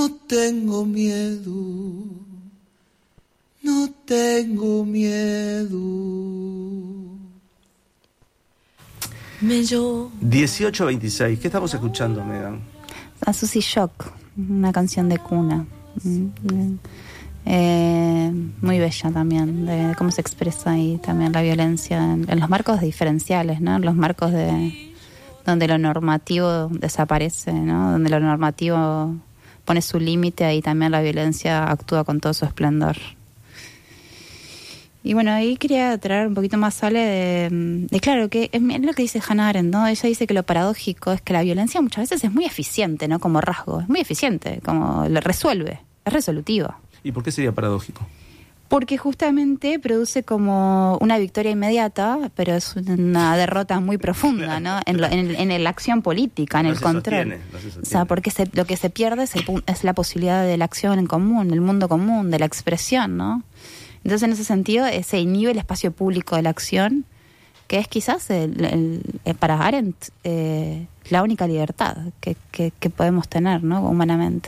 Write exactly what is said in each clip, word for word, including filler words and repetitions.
no tengo miedo, no tengo miedo. dieciocho veintiséis, ¿qué estamos escuchando, Megan? A Susy Shock, una canción de cuna. Eh, muy bella también, de cómo se expresa ahí también la violencia en, en los marcos diferenciales, ¿no? En los marcos de donde lo normativo desaparece, ¿no? Donde lo normativo pone su límite, ahí también la violencia actúa con todo su esplendor. Y bueno, ahí quería traer un poquito más, Ale, de, de claro, que es lo que dice Hannah Arendt, ¿no? Ella dice que lo paradójico es que la violencia muchas veces es muy eficiente, ¿no? Como rasgo, es muy eficiente, como lo resuelve, es resolutiva. ¿Y por qué sería paradójico? Porque justamente produce como una victoria inmediata, pero es una derrota muy profunda, ¿no? En, lo, en, en la acción política, en no el control. Sostiene, no se sostiene. O sea, porque se, lo que se pierde es, el, es la posibilidad de la acción en común, del mundo común, de la expresión, ¿no? Entonces, en ese sentido, se inhibe el espacio público de la acción, que es quizás, el, el, el, para Arendt, eh, la única libertad que, que, que podemos tener, ¿no? Humanamente.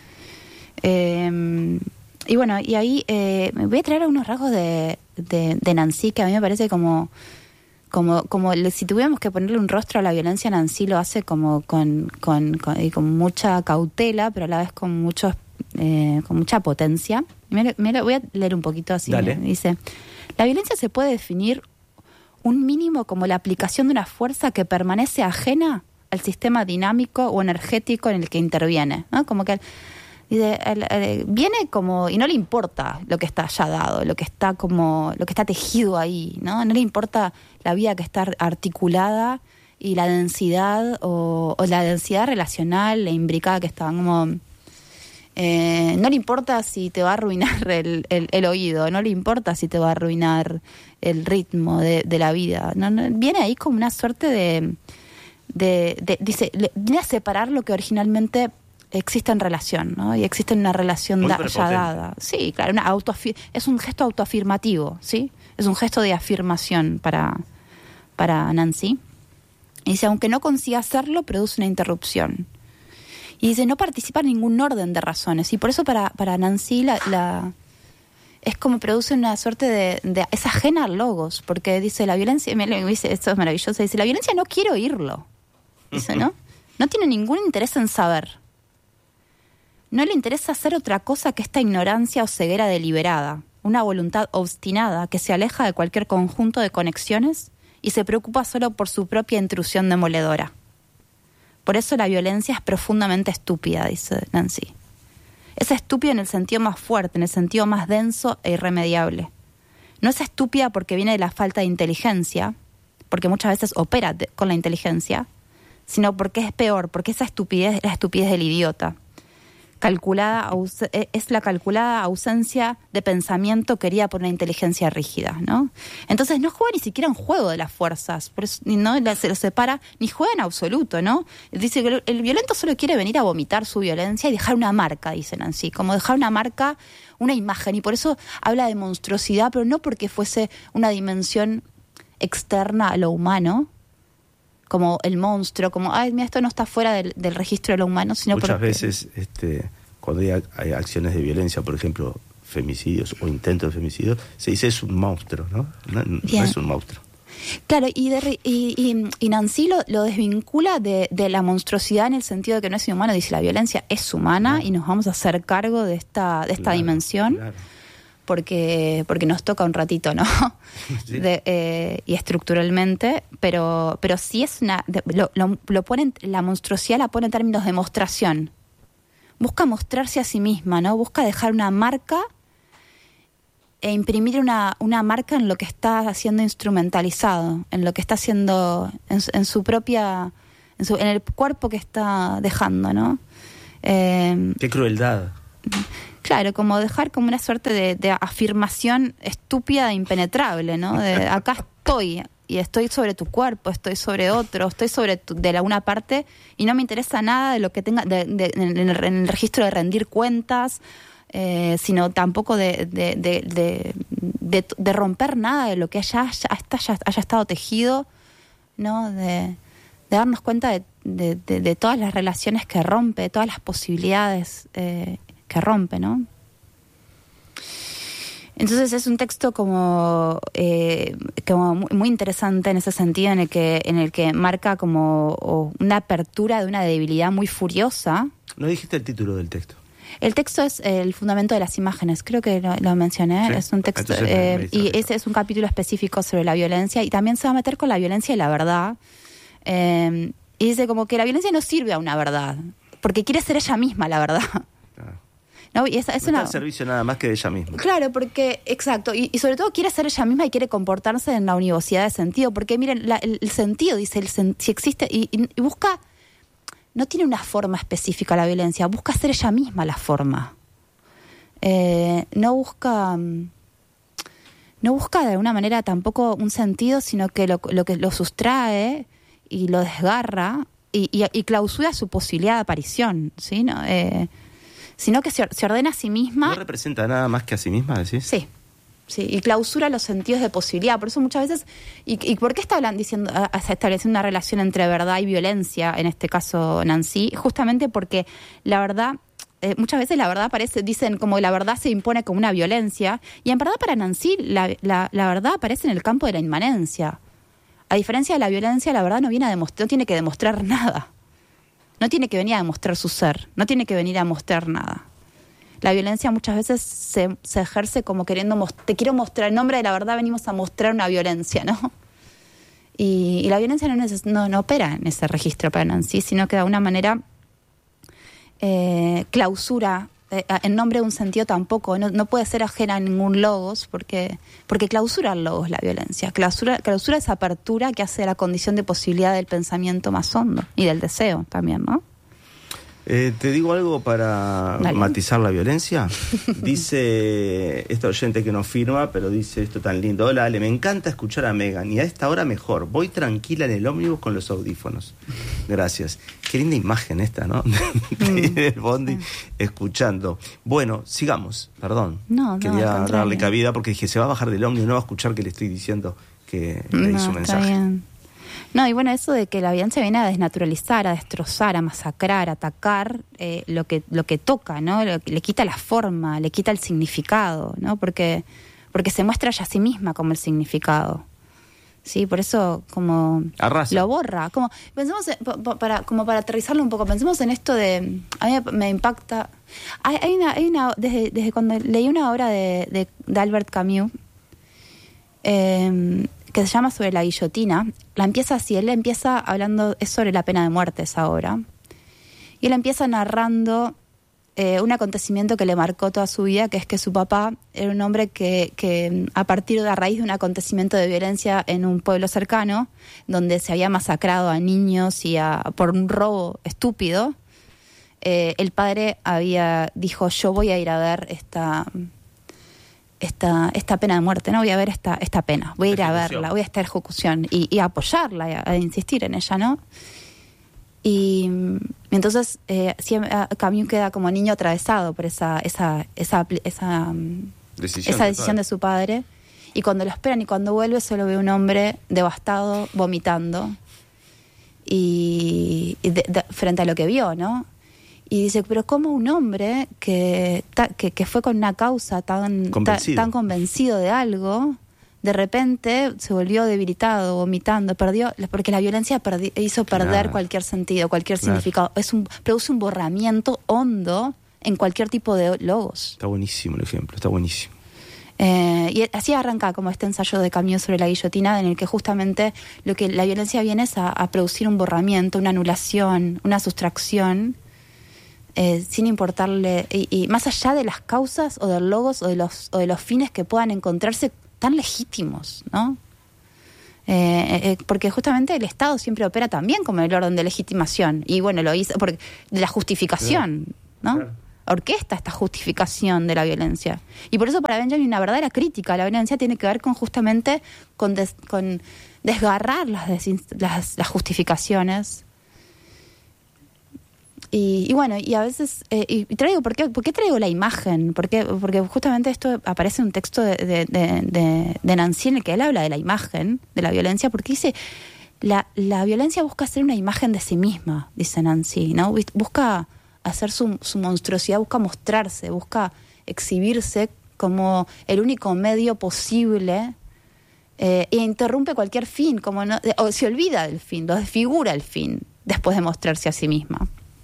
Eh, y bueno, y ahí eh, me voy a traer unos rasgos de, de, de Nancy, que a mí me parece como, como, como si tuviéramos que ponerle un rostro a la violencia, Nancy lo hace como con, con, con, y con mucha cautela, pero a la vez con muchos Eh, con mucha potencia. Me, me lo voy a leer un poquito así. Dale. Dice: la violencia se puede definir un mínimo como la aplicación de una fuerza que permanece ajena al sistema dinámico o energético en el que interviene, ¿no? Como que dice, el, el, viene como y no le importa lo que está ya dado, lo que está como lo que está tejido ahí, ¿no? No le importa la vida que está articulada y la densidad o, o la densidad relacional e imbricada que está como Eh, no le importa si te va a arruinar el, el, el oído, no le importa si te va a arruinar el ritmo de, de la vida. No, no, viene ahí como una suerte de, de, de dice, le, viene a separar lo que originalmente existe en relación, ¿no? Y existe una relación da, ya dada. Sí, claro, una autoafir- es un gesto autoafirmativo, ¿sí? Es un gesto de afirmación para, para Nancy. Y dice, aunque no consiga hacerlo, produce una interrupción. Y dice, no participa en ningún orden de razones. Y por eso para, para Nancy la, la es como produce una suerte de, de... es ajena al logos. Porque dice, la violencia... Me dice, esto es maravilloso. Dice, la violencia no quiere oírlo. Dice, ¿no? No tiene ningún interés en saber. No le interesa hacer otra cosa que esta ignorancia o ceguera deliberada. Una voluntad obstinada que se aleja de cualquier conjunto de conexiones y se preocupa solo por su propia intrusión demoledora. Por eso la violencia es profundamente estúpida, dice Nancy. Es estúpida en el sentido más fuerte, en el sentido más denso e irremediable. No es estúpida porque viene de la falta de inteligencia, porque muchas veces opera de, con la inteligencia, sino porque es peor, porque esa estupidez es la estupidez del idiota. Calculada aus- es la calculada ausencia de pensamiento querida por una inteligencia rígida, ¿no? Entonces no juega ni siquiera un juego de las fuerzas, por eso, no se lo separa, ni juega en absoluto, ¿no? Dice que el, el violento solo quiere venir a vomitar su violencia y dejar una marca, dicen Nancy, como dejar una marca, una imagen, y por eso habla de monstruosidad, pero no porque fuese una dimensión externa a lo humano, como el monstruo, como, ay, mira, esto no está fuera del, del registro de lo humano, sino muchas porque... veces este, cuando hay, hay acciones de violencia, por ejemplo, femicidios o intentos de femicidio, se dice es un monstruo, ¿no? No, no es un monstruo. Claro, y, de, y, y, y Nancy lo, lo desvincula de, de la monstruosidad en el sentido de que no es inhumano, dice la violencia es humana, claro, y nos vamos a hacer cargo de esta, de esta claro, dimensión. Claro. Porque, porque nos toca un ratito, ¿no? Sí. De, eh, y estructuralmente, pero, pero sí es una... De, lo, lo, lo ponen, la monstruosidad la pone en términos de mostración. Busca mostrarse a sí misma, ¿no? Busca dejar una marca e imprimir una, una marca en lo que está siendo instrumentalizado, en lo que está haciendo, en, en su propia... En, su, en el cuerpo que está dejando, ¿no? Eh, ¡Qué crueldad! Claro, como dejar como una suerte de, de afirmación estúpida e impenetrable, ¿no? De acá estoy, y estoy sobre tu cuerpo, estoy sobre otro, estoy sobre tu, de la una parte, y no me interesa nada de lo que tenga, de, de, en, el, en el registro de rendir cuentas, eh, sino tampoco de, de, de, de, de, de romper nada de lo que haya, haya, haya, haya estado tejido, ¿no? De, de darnos cuenta de de, de, de todas las relaciones que rompe, de todas las posibilidades eh, que rompe, ¿no? Entonces es un texto como, eh, como muy, muy interesante en ese sentido, en el que en el que marca como una apertura de una debilidad muy furiosa. No dijiste el título del texto. El texto es El fundamento de las imágenes, creo que lo, lo mencioné. Sí. Es un texto eh, y ese es un capítulo específico sobre la violencia, y también se va a meter con la violencia y la verdad. Eh, y dice como que la violencia no sirve a una verdad, porque quiere ser ella misma la verdad. No, y esa, es no una... está al servicio nada más que de ella misma. Claro, porque, exacto, y, y sobre todo quiere ser ella misma y quiere comportarse en la univocidad de sentido, porque miren, la, el, el sentido, dice, el sen, si existe, y, y, y busca, no tiene una forma específica la violencia, busca ser ella misma la forma. Eh, no busca, no busca de alguna manera tampoco un sentido, sino que lo, lo que lo sustrae y lo desgarra y, y, y clausura su posibilidad de aparición, ¿sí? ¿No? Eh, sino que se, se ordena a sí misma. ¿No representa nada más que a sí misma, decís? Sí, sí, y clausura los sentidos de posibilidad. Por eso muchas veces, ¿y, y por qué está hablando, diciendo, estableciendo una relación entre verdad y violencia, en este caso Nancy? Justamente porque la verdad, eh, muchas veces la verdad aparece, dicen como la verdad se impone como una violencia, y en verdad para Nancy la, la, la verdad aparece en el campo de la inmanencia. A diferencia de la violencia, la verdad no viene a demostrar, no tiene que demostrar nada. No tiene que venir a demostrar su ser, no tiene que venir a mostrar nada. La violencia muchas veces se, se ejerce como queriendo, most- te quiero mostrar, en nombre de la verdad venimos a mostrar una violencia, ¿no? Y, y la violencia no, neces- no, no opera en ese registro para Nancy, sino que de alguna manera eh, clausura, eh, en nombre de un sentido tampoco, no, no puede ser ajena a ningún logos, porque, porque clausura el logos la violencia, clausura, clausura esa apertura que hace la condición de posibilidad del pensamiento más hondo y del deseo también, ¿no? Eh, te digo algo para Dale. matizar la violencia. Dice esta oyente que no firma, pero dice esto tan lindo: hola Ale, me encanta escuchar a Megan, y a esta hora mejor, voy tranquila en el ómnibus con los audífonos. Gracias. Qué linda imagen esta, ¿no? Mm. El bondi mm. escuchando. Bueno, sigamos, perdón. No, no, Quería darle cabida porque dije, se va a bajar del ómnibus, no va a escuchar que le estoy diciendo que le no, di su mensaje. Bien. No, y bueno, eso de que la violencia viene a desnaturalizar, a destrozar, a masacrar, a atacar eh, lo que lo que toca, ¿no? Lo que, le quita la forma, le quita el significado, ¿no? Porque porque se muestra ella a sí misma como el significado, sí, por eso como Arrasa. Lo borra. Como pensemos en, para como para aterrizarlo un poco, pensemos en esto de, a mí me impacta. Hay, hay una hay una desde desde cuando leí una obra de de, de Albert Camus. Eh, que se llama Sobre la guillotina, la empieza así, él empieza hablando, es sobre la pena de muerte esa obra, y él empieza narrando eh, un acontecimiento que le marcó toda su vida, que es que su papá era un hombre que, que a partir de a raíz de un acontecimiento de violencia en un pueblo cercano, donde se había masacrado a niños y a, por un robo estúpido, eh, el padre había dijo, yo voy a ir a ver esta... Esta, esta pena de muerte, no voy a ver esta esta pena, voy a ir a verla, voy a esta ejecución y, y a apoyarla, y a, a insistir en ella, ¿no? Y, y entonces eh, Camus queda como niño atravesado por esa esa esa esa decisión, esa decisión de su padre, y cuando lo esperan y cuando vuelve solo ve un hombre devastado, vomitando y, y de, de, frente a lo que vio, ¿no? Y dice, pero ¿cómo un hombre que, ta, que, que fue con una causa tan convencido. Ta, tan convencido de algo, de repente se volvió debilitado, vomitando, perdió, porque la violencia perdi, hizo perder claro. cualquier sentido, cualquier claro. significado. Es un, produce un borramiento hondo en cualquier tipo de logos. Está buenísimo el ejemplo, está buenísimo. Eh, y así arranca como este ensayo de Camus sobre la guillotina, en el que justamente lo que la violencia viene es a, a producir un borramiento, una anulación, una sustracción, Eh, sin importarle, y, y más allá de las causas o del logos o de los o de los fines que puedan encontrarse tan legítimos, ¿no? Eh, eh, porque justamente el Estado siempre opera también como el orden de legitimación, y bueno, lo hizo porque de la justificación, ¿no? Claro. Orquesta esta justificación de la violencia, y por eso para Benjamin una verdadera crítica a la violencia tiene que ver con justamente con, des, con desgarrar las, desin, las las justificaciones. Y, y bueno, y a veces, eh, y traigo, ¿por qué, ¿por qué traigo la imagen? Porque, porque justamente esto aparece en un texto de, de, de, de Nancy en el que él habla de la imagen, de la violencia, porque dice, La, la violencia busca hacer una imagen de sí misma, dice Nancy, ¿no? Busca hacer su, su monstruosidad, busca mostrarse, busca exhibirse como el único medio posible eh, e interrumpe cualquier fin, como no, o se olvida del fin, lo desfigura el fin después de mostrarse a sí misma.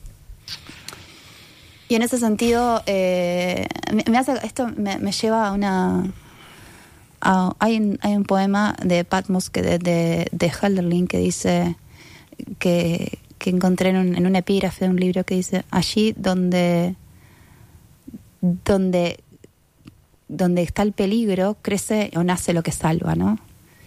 Y en ese sentido, eh, me, me hace, esto me, me lleva a una... A, hay, un, hay un poema de Patmos que de, de, de Hölderlin que dice, que, que encontré en un, en un epígrafe de un libro que dice, allí donde, donde, donde está el peligro, crece o nace lo que salva, ¿no?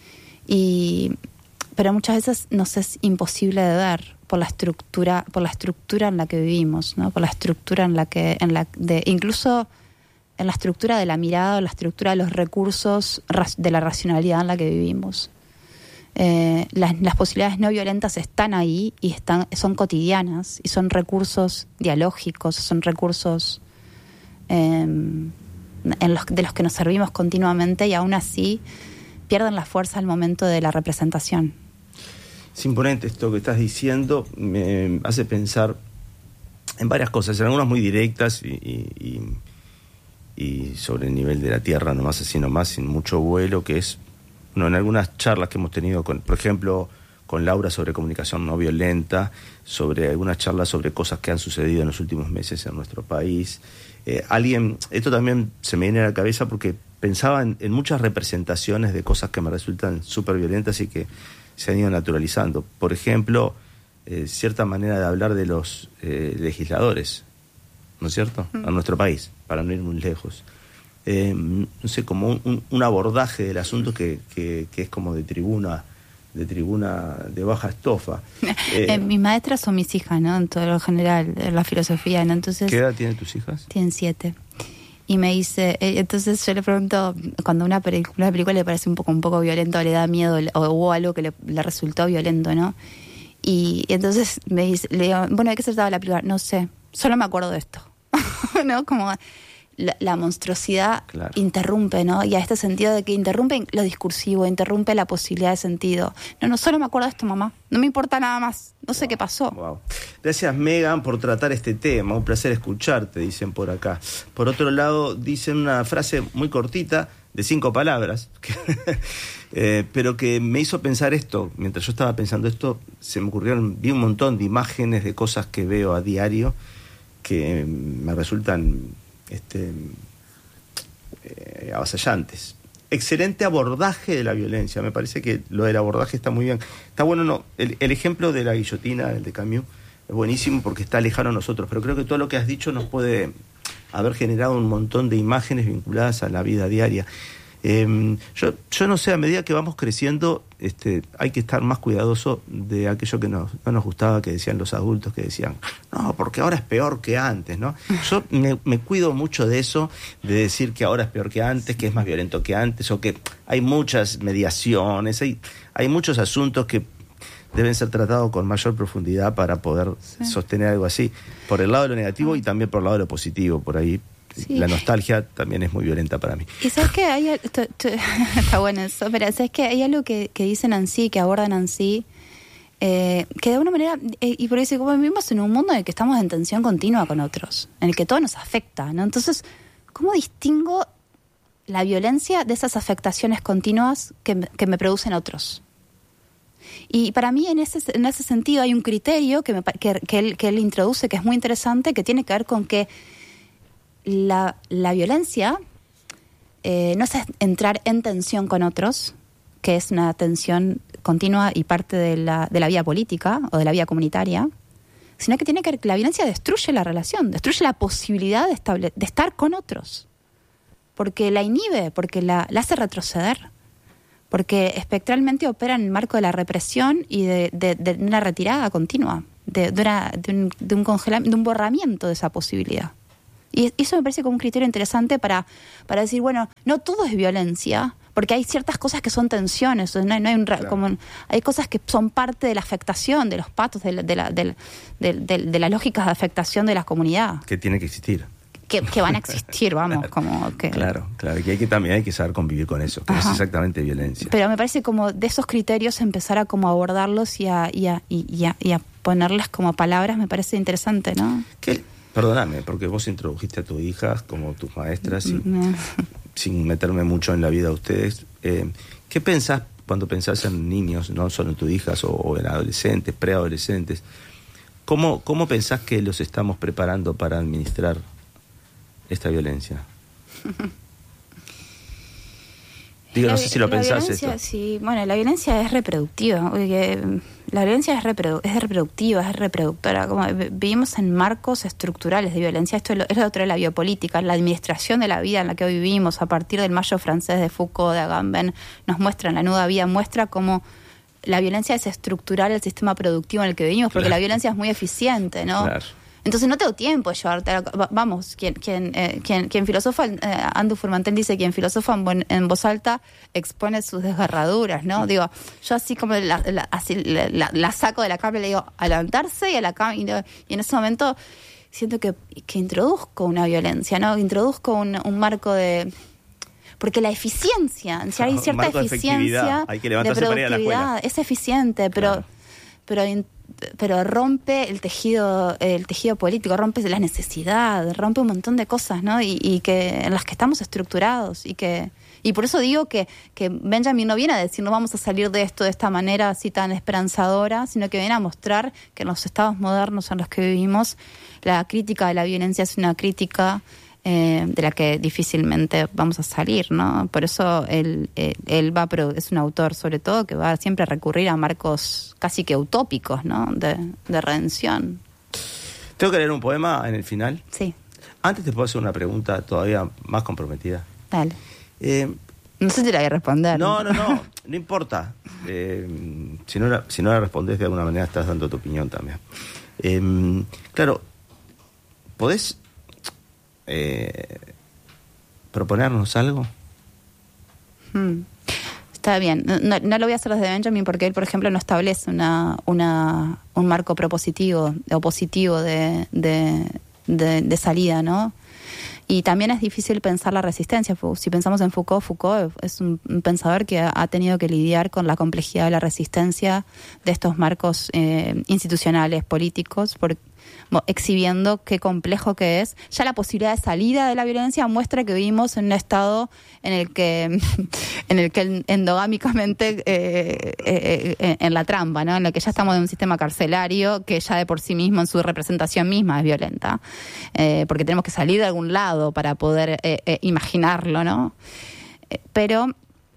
Y, pero muchas veces nos es imposible de ver por la estructura, por la estructura en la que vivimos, ¿no? Por la estructura en la que, en la de, incluso en la estructura de la mirada, en la estructura de los recursos de la racionalidad en la que vivimos. Eh, las, las posibilidades no violentas están ahí y están, son cotidianas y son recursos dialógicos, son recursos eh, en los, de los que nos servimos continuamente y aún así pierden la fuerza al momento de la representación. Es imponente esto que estás diciendo, me hace pensar en varias cosas, en algunas muy directas y, y, y sobre el nivel de la tierra, nomás así nomás, sin mucho vuelo, que es, bueno, en algunas charlas que hemos tenido, con, por ejemplo, con Laura sobre comunicación no violenta, sobre algunas charlas sobre cosas que han sucedido en los últimos meses en nuestro país. Eh, alguien, esto también se me viene a la cabeza porque pensaba en, en muchas representaciones de cosas que me resultan súper violentas y que se han ido naturalizando. Por ejemplo, eh, cierta manera de hablar de los eh, legisladores, ¿no es cierto?, mm. a nuestro país, para no ir muy lejos. Eh, no sé, como un, un abordaje del asunto que, que, que es como de tribuna, de tribuna de baja estofa. Eh, eh, mis maestras son mis hijas, ¿no? En todo lo general, en la filosofía, ¿no? Entonces, ¿qué edad tienen tus hijas? Tienen siete. Y me dice, eh, entonces yo le pregunto, cuando una película, una película le parece un poco un poco violento, le da miedo, o hubo algo que le, le resultó violento, ¿no? Y, y entonces me dice, le digo, bueno, ¿de qué se trataba la película? No sé, solo me acuerdo de esto. ¿No? Como la, la monstruosidad, claro, interrumpe, ¿no? Y a este sentido de que interrumpe lo discursivo, interrumpe la posibilidad de sentido. No, no, solo me acuerdo de esto, mamá. No me importa nada más. No sé wow, qué pasó. Wow. Gracias, Megan, por tratar este tema. Un placer escucharte, dicen por acá. Por otro lado, dicen una frase muy cortita, de cinco palabras, eh, pero que me hizo pensar esto. Mientras yo estaba pensando esto, se me ocurrieron, vi un montón de imágenes de cosas que veo a diario que me resultan este, eh, avasallantes. Excelente abordaje de la violencia, me parece que lo del abordaje está muy bien. Está bueno, no, el, el ejemplo de la guillotina, el de Camus, es buenísimo porque está lejano a nosotros, pero creo que todo lo que has dicho nos puede haber generado un montón de imágenes vinculadas a la vida diaria. Eh, yo, yo no sé, a medida que vamos creciendo, este, hay que estar más cuidadoso de aquello que nos, no nos gustaba, que decían los adultos, que decían, no, porque ahora es peor que antes, ¿no? Yo me, me cuido mucho de eso, de decir que ahora es peor que antes, que es más violento que antes, o que hay muchas mediaciones, hay, hay muchos asuntos que deben ser tratados con mayor profundidad para poder sí. sostener algo así, por el lado de lo negativo y también por el lado de lo positivo, por ahí. Sí. La nostalgia también es muy violenta para mí. Y sabes que hay esto, esto, está bueno eso, pero sabes que hay algo que, que dice Nancy, que aborda Nancy, eh, que de alguna manera, eh, y por eso como vivimos en un mundo en el que estamos en tensión continua con otros, en el que todo nos afecta, ¿no? Entonces, ¿cómo distingo la violencia de esas afectaciones continuas que, que me producen otros? Y para mí en ese, en ese sentido hay un criterio que, me, que, que, él, que él introduce que es muy interesante, que tiene que ver con que La, la violencia eh, no es entrar en tensión con otros, que es una tensión continua y parte de la, de la vida política o de la vida comunitaria, sino que tiene que ver que la violencia destruye la relación, destruye la posibilidad de, estable, de estar con otros, porque la inhibe, porque la, la hace retroceder, porque espectralmente opera en el marco de la represión y de, de, de una retirada continua, de, de, una, de, un, de, un congelamiento, de un borramiento de esa posibilidad. Y eso me parece como un criterio interesante para, para decir, bueno, no todo es violencia, porque hay ciertas cosas que son tensiones, no hay, no hay, un, claro. como, hay cosas que son parte de la afectación, de los patos, de, la, de, la, de, de, de, de las lógicas de afectación de la comunidad. Que tiene que existir. que, que van a existir, vamos, claro, como que... Claro, claro, que hay que también hay que saber convivir con eso, que no es exactamente violencia. Pero me parece como de esos criterios empezar a como abordarlos y a, y a, y a, y a ponerles como palabras me parece interesante, ¿no? ¿Qué? Perdóname, porque vos introdujiste a tus hijas como tus maestras y, sin meterme mucho en la vida de ustedes. Eh, ¿Qué pensás cuando pensás en niños, no solo en tus hijas o, o en adolescentes, preadolescentes? ¿Cómo, ¿Cómo pensás que los estamos preparando para administrar esta violencia? Digo, no la, sé si lo la pensás violencia, esto. Sí, bueno, la violencia es reproductiva. Porque la violencia es, reprodu- es reproductiva, es reproductora. Como vivimos en marcos estructurales de violencia. Esto es lo, es lo otro de la biopolítica. La administración de la vida en la que hoy vivimos, a partir del Mayo francés de Foucault, de Agamben, nos muestra, en La nuda vida, muestra cómo la violencia es estructural el sistema productivo en el que vivimos, porque claro. La violencia es muy eficiente, ¿no? Claro. Entonces no tengo tiempo de llevarte a la, vamos, quien quien eh, quien, quien filosofa, eh, Andu Furmantel dice, quien filosofa en, buen, en voz alta expone sus desgarraduras, ¿no? Digo, yo así como la, la, así, la, la, la saco de la cama y le digo a levantarse y a la cama, y, y en ese momento siento que, que introduzco una violencia, ¿no? Introduzco un, un marco de... Porque la eficiencia, si hay cierta eficiencia hay que de productividad, es eficiente, pero... Claro. pero pero rompe el tejido el tejido político, rompe la necesidad, rompe un montón de cosas, ¿no? Y, y que en las que estamos estructurados y que y por eso digo que, que Benjamin no viene a decir no vamos a salir de esto de esta manera así tan esperanzadora, sino que viene a mostrar que en los estados modernos en los que vivimos la crítica de la violencia es una crítica Eh, de la que difícilmente vamos a salir, ¿no? Por eso él, él, él va, pero es un autor sobre todo que va siempre a recurrir a marcos casi que utópicos, ¿no? De, de redención. ¿Tengo que leer un poema en el final? Sí. Antes te puedo hacer una pregunta todavía más comprometida. Dale. Eh, no sé si la voy a responder. No, no, no, no importa. Eh, si, no la, si no la respondés de alguna manera estás dando tu opinión también. Eh, claro, ¿podés Eh, proponernos algo? Hmm. Está bien. No, no lo voy a hacer desde Benjamin porque él, por ejemplo, no establece una, una un marco propositivo o positivo de, de, de, de salida, ¿no? Y también es difícil pensar la resistencia. Si pensamos en Foucault, Foucault es un pensador que ha tenido que lidiar con la complejidad de la resistencia de estos marcos eh, institucionales, políticos, por, exhibiendo qué complejo que es. Ya la posibilidad de salida de la violencia muestra que vivimos en un estado en el que en el que endogámicamente eh, eh, eh, en la trampa, ¿no? En el que ya estamos en un sistema carcelario que ya de por sí mismo en su representación misma es violenta, eh, porque tenemos que salir de algún lado para poder eh, eh, imaginarlo, ¿no? Eh, pero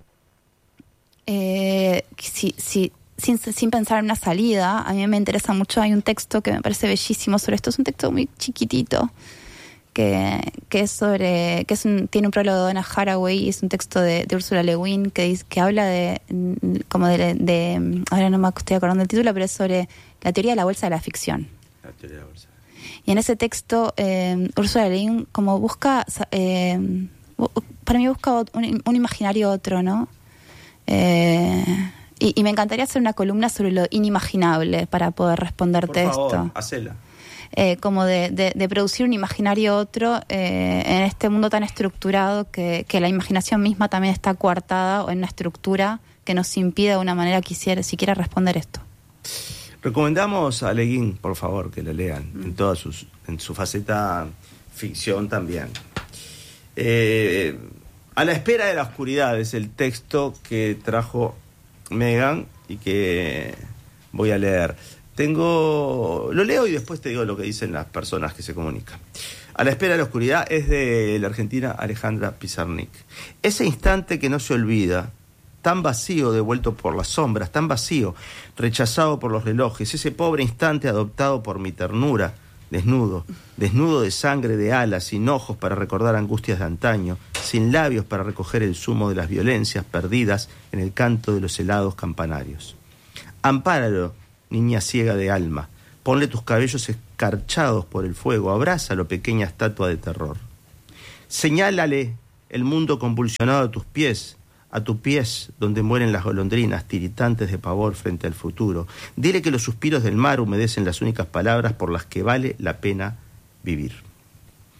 eh, si, si Sin, sin pensar en una salida, a mí me interesa mucho, hay un texto que me parece bellísimo sobre esto, es un texto muy chiquitito, que, que es sobre, que es un, tiene un prólogo de Donna Haraway, y es un texto de, de Ursula Le Guin, que dice, que habla de, como de, de, ahora no me estoy acordando del título, pero es sobre la teoría de la bolsa de la ficción. La teoría de la bolsa. Y en ese texto, eh, Ursula Le Guin como busca, eh, para mí busca un, un imaginario otro, ¿no? Eh... Y, y me encantaría hacer una columna sobre lo inimaginable para poder responderte Por favor, esto. hacela. Eh, como de, de, de producir un imaginario otro eh, en este mundo tan estructurado que, que la imaginación misma también está coartada en una estructura que nos impide de una manera quisiera, siquiera responder esto. Recomendamos a Le Guin, por favor, que lo lean, mm. en toda sus, en su faceta ficción también. Eh, a la espera de la oscuridad es el texto que trajo Megan y que voy a leer. Tengo, lo leo y después te digo lo que dicen las personas que se comunican. A la espera de la oscuridad es de la argentina Alejandra Pizarnik. Ese instante que no se olvida, tan vacío, devuelto por las sombras, tan vacío, rechazado por los relojes, ese pobre instante adoptado por mi ternura, desnudo, desnudo de sangre, de alas, sin ojos para recordar angustias de antaño, sin labios para recoger el zumo de las violencias perdidas en el canto de los helados campanarios. Ampáralo, niña ciega de alma, ponle tus cabellos escarchados por el fuego, abrázalo, pequeña estatua de terror. Señálale el mundo convulsionado a tus pies, a tus pies donde mueren las golondrinas tiritantes de pavor frente al futuro. Dile que los suspiros del mar humedecen las únicas palabras por las que vale la pena vivir.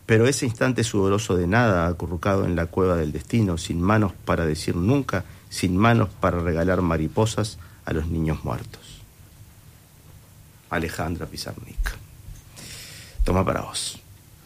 Pero ese instante sudoroso de nada, acurrucado en la cueva del destino, sin manos para decir nunca, sin manos para regalar mariposas a los niños muertos. Alejandra Pizarnik. Toma para vos.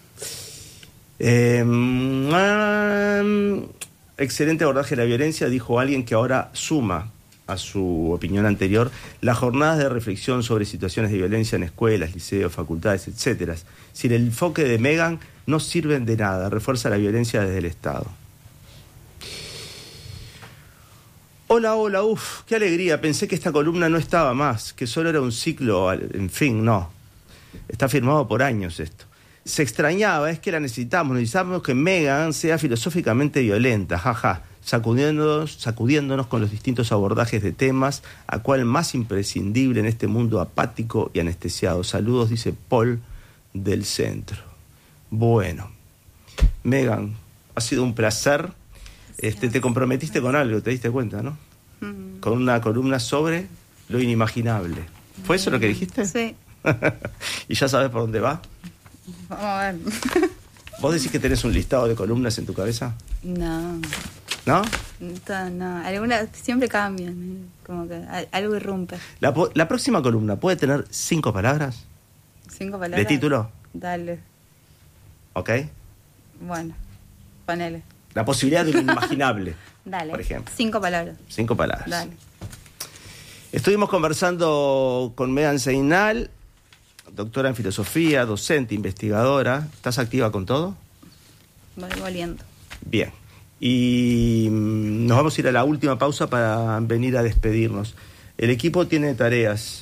Eh, um, excelente abordaje de la violencia, dijo alguien que ahora suma a su opinión anterior las jornadas de reflexión sobre situaciones de violencia en escuelas, liceos, facultades, etcétera. Sin el enfoque de Megan no sirven de nada, refuerza la violencia desde el Estado. Hola, hola, uff, qué alegría, pensé que esta columna no estaba más, que solo era un ciclo, en fin, no. Está firmado por años esto. Se extrañaba, es que la necesitamos, necesitamos que Megan sea filosóficamente violenta, jaja, sacudiéndonos, sacudiéndonos con los distintos abordajes de temas, a cuál más imprescindible en este mundo apático y anestesiado. Saludos, dice Paul del Centro. Bueno, Megan, ha sido un placer. Este, te comprometiste con algo, te diste cuenta, ¿no? Mm. Con una columna sobre lo inimaginable. ¿Fue eso lo que dijiste? Sí. ¿Y ya sabes por dónde va? Vamos a ver. ¿Vos decís que tenés un listado de columnas en tu cabeza? No. ¿No? No, no. Algunas siempre cambian. ¿eh? Como que algo irrumpe. La, la próxima columna puede tener cinco palabras. ¿Cinco palabras? ¿De título? Dale. ¿Ok? Bueno, ponele. La posibilidad de lo inimaginable. Dale. Por ejemplo. Cinco palabras. Cinco palabras. Dale. Estuvimos conversando con Megan Seinal, doctora en filosofía, docente, investigadora. ¿Estás activa con todo? Voy volviendo. Bien. Y nos vamos a ir a la última pausa para venir a despedirnos. El equipo tiene tareas.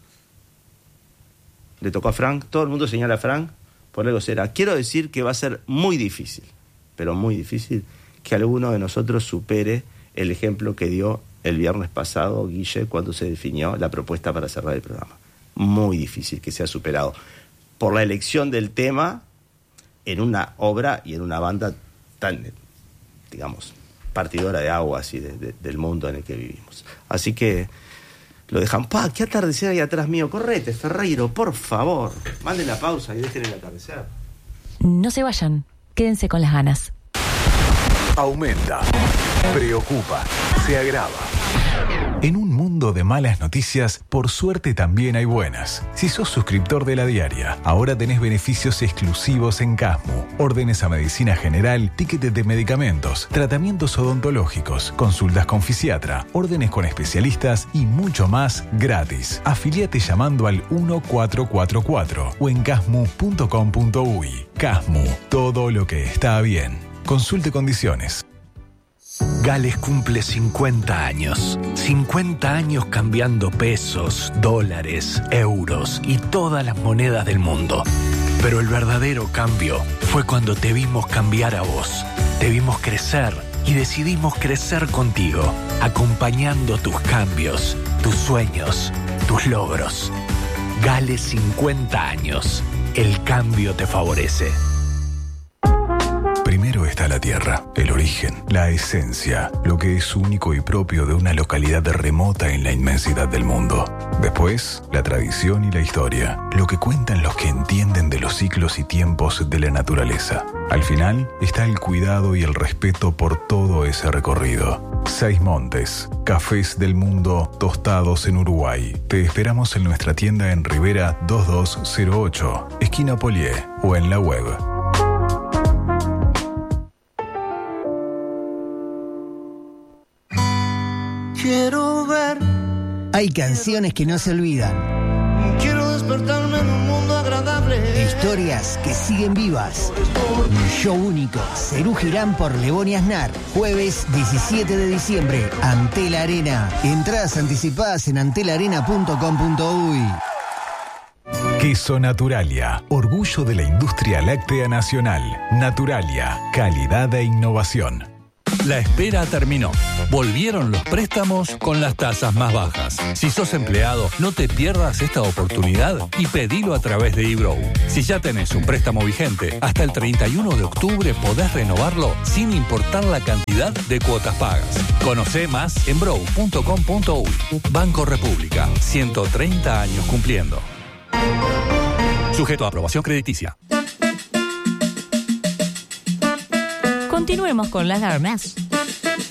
Le tocó a Frank. Todo el mundo señala a Frank. Por algo será. Quiero decir que va a ser muy difícil, pero muy difícil, que alguno de nosotros supere el ejemplo que dio el viernes pasado Guille cuando se definió la propuesta para cerrar el programa. Muy difícil que sea superado por la elección del tema en una obra y en una banda tan, digamos, partidora de agua así de, de, del mundo en el que vivimos. Así que lo dejan. ¡Pa! ¡Qué atardecer ahí atrás mío! Correte, Ferreiro, por favor. Manden la pausa y dejen el atardecer. No se vayan, quédense con las ganas. Aumenta, preocupa, se agrava. En un mundo de malas noticias, por suerte también hay buenas. Si sos suscriptor de La Diaria, ahora tenés beneficios exclusivos en Casmu. Órdenes a medicina general, tickets de medicamentos, tratamientos odontológicos, consultas con fisiatra, órdenes con especialistas y mucho más gratis. Afiliate llamando al uno cuatro cuatro cuatro o en casmu punto com punto uy. Casmu, todo lo que está bien. Consulte condiciones. Gales cumple cincuenta años. cincuenta años cambiando pesos, dólares, euros y todas las monedas del mundo. Pero el verdadero cambio fue cuando te vimos cambiar a vos. Te vimos crecer y decidimos crecer contigo, acompañando tus cambios, tus sueños, tus logros. Gales cincuenta años. El cambio te favorece. Primero está la tierra, el origen, la esencia, lo que es único y propio de una localidad remota en la inmensidad del mundo. Después, la tradición y la historia, lo que cuentan los que entienden de los ciclos y tiempos de la naturaleza. Al final está el cuidado y el respeto por todo ese recorrido. Seis Montes, cafés del mundo tostados en Uruguay. Te esperamos en nuestra tienda en Rivera dos dos cero ocho, esquina Polié, o en la web. Quiero ver. Hay canciones que no se olvidan. Quiero despertarme en un mundo agradable. Historias que siguen vivas. Un show único. Serú Girán por Lebón y Aznar. Jueves diecisiete de diciembre. Antel Arena. Entradas anticipadas en antel arena punto com punto uy. Queso Naturalia, orgullo de la industria láctea nacional. Naturalia, calidad e innovación. La espera terminó. Volvieron los préstamos con las tasas más bajas. Si sos empleado, no te pierdas esta oportunidad y pedilo a través de eBrow. Si ya tenés un préstamo vigente, hasta el treinta y uno de octubre podés renovarlo sin importar la cantidad de cuotas pagas. Conocé más en brow punto com punto uy. Banco República, ciento treinta años cumpliendo. Sujeto a aprobación crediticia. Continuemos con las ganas.